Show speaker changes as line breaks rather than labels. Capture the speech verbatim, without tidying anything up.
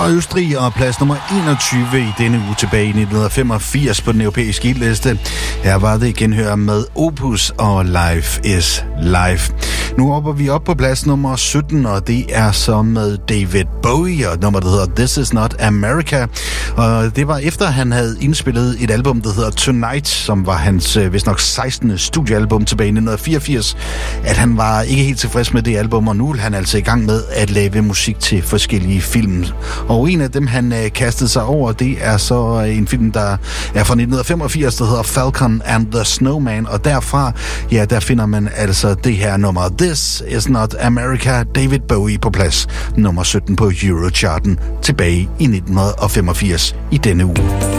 fra Østrig og plads nummer enogtyve i denne uge tilbage i nitten femogfirs på den europæiske hitliste. Her var det genhør med Opus og Life is Life. Nu hopper vi op på plads nummer sytten, og det er så med David Bowie, og nummer der hedder This Is Not America. Og det var efter han havde indspillet et album, der hedder Tonight, som var hans vist nok sekstende studiealbum tilbage i nitten fireogfirs, at han var ikke helt tilfreds med det album, og nu er han altså i gang med at lave musik til forskellige film. Og en af dem, han øh, kastede sig over, det er så en film, der er fra nitten femogfirs, der hedder Falcon and the Snowman, og derfra, ja, der finder man altså det her nummer, This Is Not America, David Bowie på plads nummer sytten på Eurocharten tilbage i nitten femogfirs i denne uge.